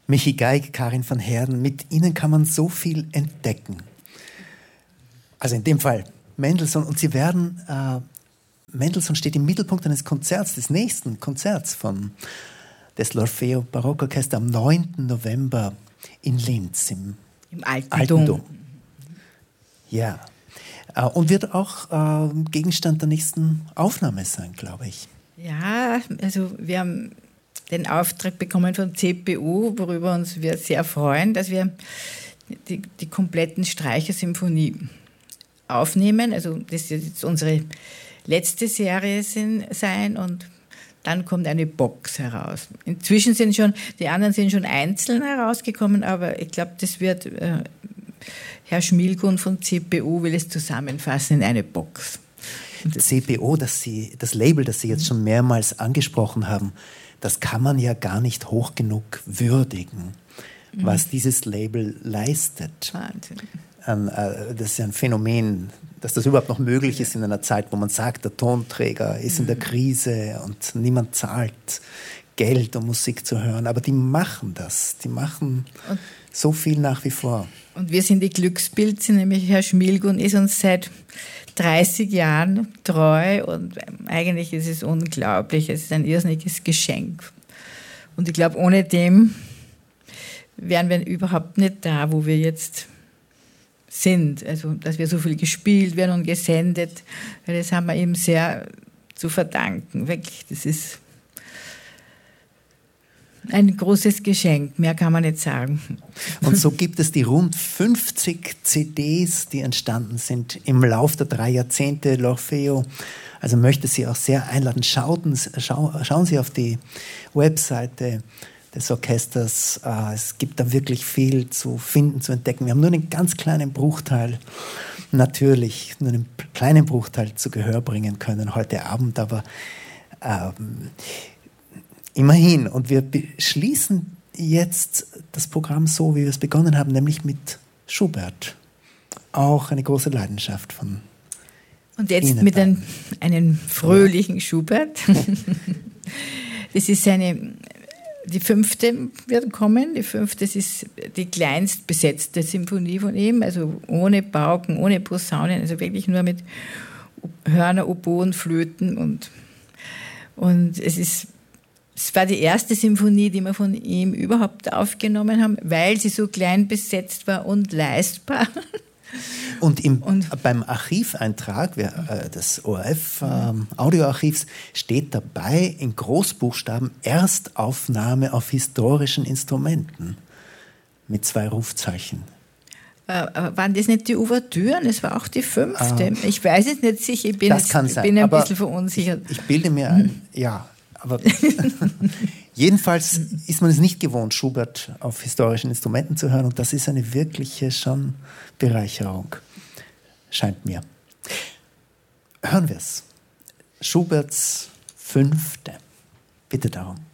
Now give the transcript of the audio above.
Michi Geig, Karin van Heerden, mit ihnen kann man so viel entdecken. Also in dem Fall Mendelssohn. Und sie werden, Mendelssohn steht im Mittelpunkt eines Konzerts, des nächsten Konzerts des L'Orfeo Barockorchester am 9. November in Linz im Alten Dom. Ja. Und wird auch Gegenstand der nächsten Aufnahme sein, glaube ich. Ja, also wir haben den Auftrag bekommen von CPU, worüber wir sehr freuen, dass wir die kompletten Streichersymphonie aufnehmen. Also das wird jetzt unsere letzte Serie sein und dann kommt eine Box heraus. Inzwischen die anderen sind schon einzeln herausgekommen, aber ich glaube, das wird Herr Schmilgun von CPU will es zusammenfassen in eine Box. CPO, das Label, das Sie jetzt schon mehrmals angesprochen haben, das kann man ja gar nicht hoch genug würdigen, was dieses Label leistet. Wahnsinn. Das ist ja ein Phänomen, dass das überhaupt noch möglich ist in einer Zeit, wo man sagt, der Tonträger ist in der Krise und niemand zahlt Geld, um Musik zu hören. Aber die machen das. Die machen so viel nach wie vor. Und wir sind die Glücksbildchen, nämlich Herr Schmilgun ist uns seit 30 Jahren treu und eigentlich ist es unglaublich. Es ist ein irrsinniges Geschenk. Und ich glaube, ohne dem wären wir überhaupt nicht da, wo wir jetzt sind. Also, dass wir so viel gespielt werden und gesendet, weil das haben wir ihm sehr zu verdanken. Wirklich, das ist ein großes Geschenk, mehr kann man nicht sagen. Und so gibt es die rund 50 CDs, die entstanden sind im Lauf der 3 Jahrzehnte L'Orfeo. Also möchte Sie auch sehr einladen. Schauen Sie auf die Webseite des Orchesters. Es gibt da wirklich viel zu finden, zu entdecken. Wir haben nur einen ganz kleinen Bruchteil, natürlich nur einen kleinen Bruchteil zu Gehör bringen können heute Abend, aber immerhin. Und wir schließen jetzt das Programm so, wie wir es begonnen haben, nämlich mit Schubert. Auch eine große Leidenschaft von Und jetzt Ihnen mit einem fröhlichen Schubert. Das ist die 5. wird kommen. Die 5. ist die kleinst besetzte Symphonie von ihm, also ohne Pauken, ohne Posaunen, also wirklich nur mit Hörner, Oboen, Flöten und es war die erste Symphonie, die wir von ihm überhaupt aufgenommen haben, weil sie so klein besetzt war und leistbar. Und beim Archiveintrag des ORF-Audioarchivs steht dabei in Großbuchstaben Erstaufnahme auf historischen Instrumenten mit 2 Rufzeichen. Waren das nicht die Ouvertüren? Es war auch die 5. Ich weiß es nicht sicher, ich bin ein bisschen verunsichert. Ich bilde mir ein, ja. Aber jedenfalls ist man es nicht gewohnt, Schubert auf historischen Instrumenten zu hören. Und das ist eine wirkliche schon Bereicherung, scheint mir. Hören wir es. Schuberts 5. Bitte darum.